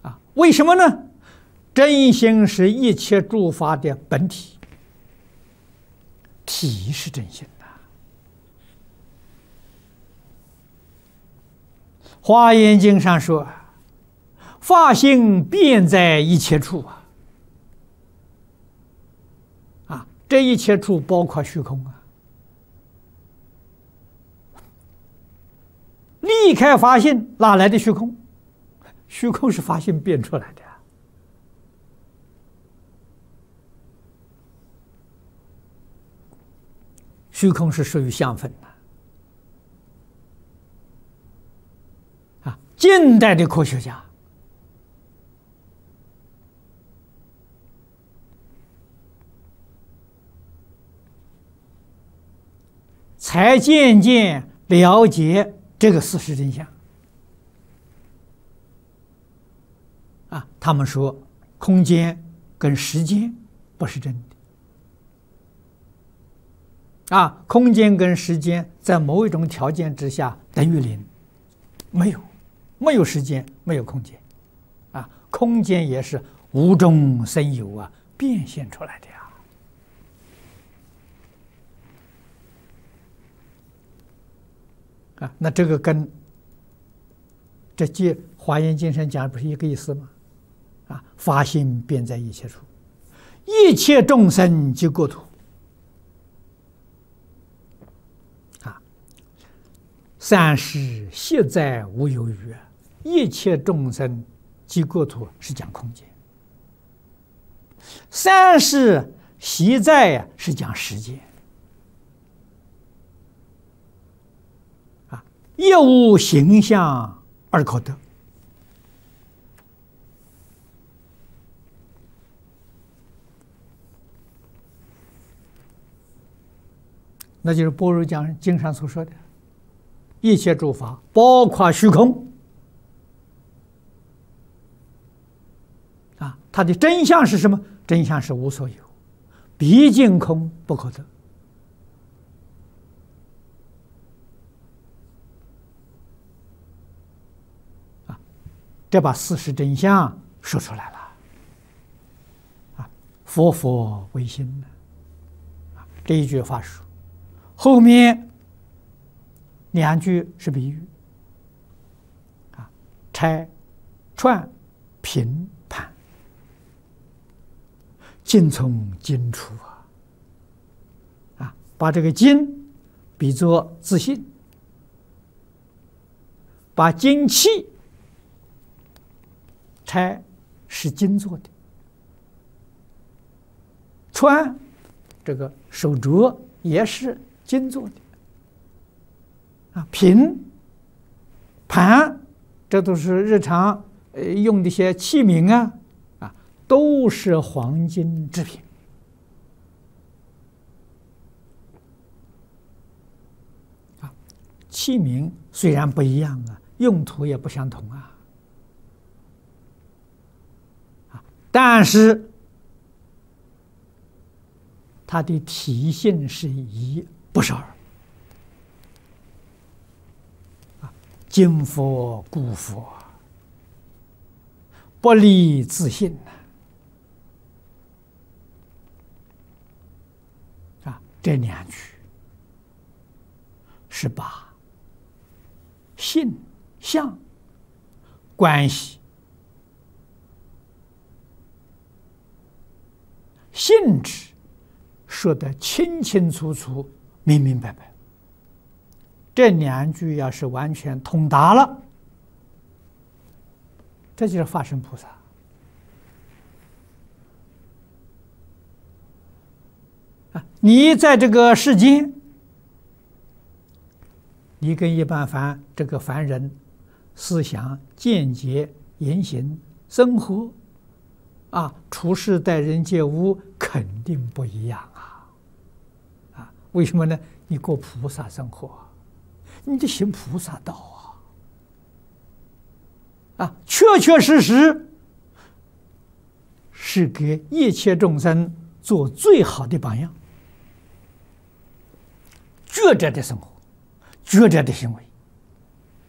为什么呢？真心是一切诸法的本体，体是真心的。华严经上说：“法性遍在一切处这一切处包括虚空离开法性，哪来的虚空？虚空是法性变出来的。虚空是属于相分的。近代的科学家才渐渐了解这个事实真相。他们说空间跟时间不是真的。空间跟时间在某一种条件之下等于零，没有时间，没有空间。空间也是无中生有变现出来的那这个跟这《华严经》上讲不是一个意思吗？法性遍在一切处，一切众生即国土。三世悉在无有余，一切众生即国土是讲空间。三世悉在是讲时间。一无形象而可得。那就是般若经上所说的一切诸法，包括虚空它的真相是什么？真相是无所有，毕竟空不可得。这把事实真相说出来了。佛为心这一句话说，后面两句是比喻拆、串、评、判，尽从经出把这个经比作自信，把精气拆是金做的，串这个手镯也是金做的，瓶、盘这都是日常用的一些器皿都是黄金制品。器皿虽然不一样用途也不相同但是它的体性是一，不是二。今佛故佛，不离自性这两句是把性相关系、性质说得清清楚楚、明明白白。这两句要是完全通达了，这就是法身菩萨。你在这个世间，你跟一般凡人思想、见解、言行、生活处事待人接物肯定不一样为什么呢？你过菩萨生活，你得行菩萨道确确实实是给一切众生做最好的榜样，觉者的生活，觉者的行为